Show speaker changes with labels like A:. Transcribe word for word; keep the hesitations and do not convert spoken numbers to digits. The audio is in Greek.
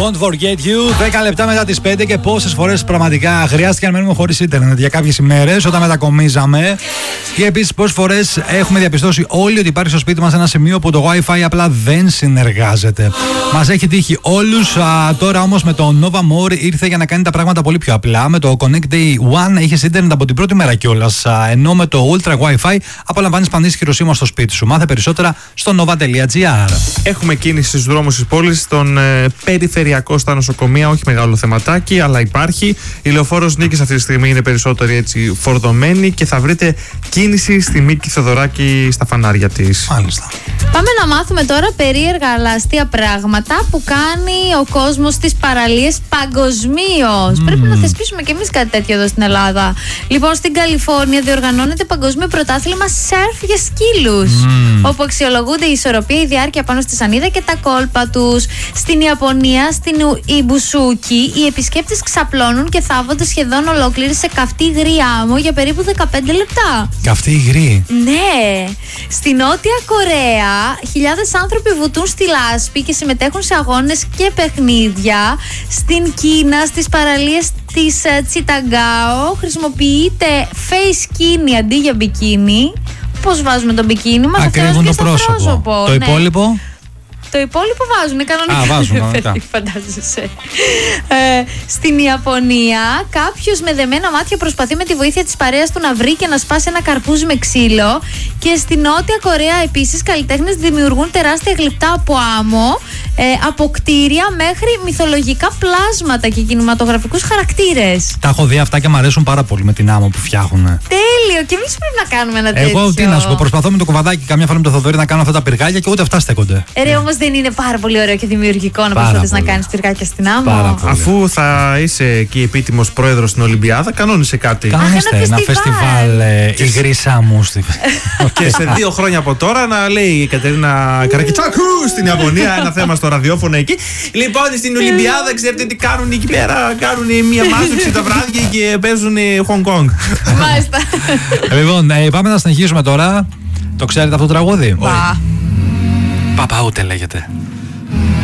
A: Won't forget you. δέκα λεπτά μετά τις πέντε και πόσες φορές πραγματικά χρειάστηκε να μένουμε χωρίς ίντερνετ για κάποιες ημέρες όταν μετακομίζαμε. Και επίσης πόσες φορές έχουμε διαπιστώσει όλοι ότι υπάρχει στο σπίτι μας ένα σημείο που το Wi-Fi απλά δεν συνεργάζεται. Μας έχει τύχει όλους. Α, τώρα όμως με το Nova More ήρθε για να κάνει τα πράγματα πολύ πιο απλά. Με το Connect Day One έχεις ίντερνετ από την πρώτη μέρα κιόλας. Ενώ με το Ultra Wi-Fi απολαμβάνεις πανίσχυρο χειροσύμα στο σπίτι σου. Μάθε περισσότερα στο nova τελεία gr.
B: Έχουμε κίνηση στους δρόμους της πόλης, στον ε, περιφερειακό, στα νοσοκομεία, όχι μεγάλο θεματάκι, αλλά υπάρχει. Η Λεωφόρος Νίκης αυτή τη στιγμή είναι περισσότερο έτσι φορτωμένη και θα βρείτε κίνηση στη Μίκη Θεοδωράκη στα φανάρια της.
A: Μάλιστα.
C: Πάμε να μάθουμε τώρα περίεργα αλλά αστεία πράγματα που κάνει ο κόσμος στις παραλίες παγκοσμίως. Mm. Πρέπει να θεσπίσουμε κι εμείς κάτι τέτοιο εδώ στην Ελλάδα. Λοιπόν, στην Καλιφόρνια διοργανώνεται παγκόσμιο πρωτάθλημα σερφ για σκύλους, mm. όπου αξιολογούνται η ισορροπία, η διάρκεια πάνω στη σανίδα και τα κόλπα τους. Στην Ιαπωνία, στην Ιμπουσούκι, οι επισκέπτες ξαπλώνουν και θάβονται σχεδόν ολόκληροι σε καυτή υγρή άμμο για περίπου δεκαπέντε λεπτά.
A: Καυτή υγρή.
C: Ναι. Στη Νότια Κορέα, χιλιάδες άνθρωποι βουτούν στη λάσπη και συμμετέχουν σε αγώνες και παιχνίδια. Στην Κίνα, στις παραλίες της Τσιταγκάο, χρησιμοποιείται face skinny αντί για μπικίνι. Πώς βάζουμε το μπικίνι μας,
A: ακριβούν το πρόσωπο. πρόσωπο. Το ναι. υπόλοιπο.
C: Το υπόλοιπο βάζουν κανονικά.
A: Α, βάζουν κανονικά.
C: Φαντάζεσαι. Ε, στην Ιαπωνία, κάποιος με δεμένα μάτια προσπαθεί με τη βοήθεια της παρέας του να βρει και να σπάσει ένα καρπούζι με ξύλο. Και στη Νότια Κορέα, επίσης, καλλιτέχνες δημιουργούν τεράστια γλυπτά από άμμο, ε, από κτίρια μέχρι μυθολογικά πλάσματα και κινηματογραφικούς χαρακτήρες.
A: Τα έχω δει αυτά και μου αρέσουν πάρα πολύ με την άμμο που φτιάχνουν.
C: Τέλειο! Και εμείς πρέπει να κάνουμε ένα τέτοιο.
A: Εγώ τι να σου πω, προσπαθώ με το κοβαδάκι καμιά φορά με το Θοδωρή να κάνω αυτά τα πυργάλια και ούτε αυτά στέκονται.
C: Ε, όμως δεν είναι πάρα πολύ ωραίο και δημιουργικό να προσπαθείς να κάνεις πυργάκια στην άμμο?
B: Αφού θα είσαι εκεί επίτιμος πρόεδρος στην Ολυμπιάδα, κανόνισε κάτι.
A: Κανόνιστε ένα φεστιβάλ υγρής άμμου.
B: Και σε δύο χρόνια από τώρα να λέει η Κατερίνα Καρακιτσάκου στην Ιαπωνία ένα θέμα στο ραδιόφωνο εκεί. Λοιπόν, στην Ολυμπιάδα ξέρετε τι κάνουν εκεί πέρα? Κάνουν μια μάζεψη τα βράδια και παίζουν Hong Kong.
C: Μάλιστα.
A: Λοιπόν, πάμε να συνεχίσουμε τώρα. Το ξέρετε αυτό το τραγούδι?
C: Πα.
A: Παπαούτε λέγεται.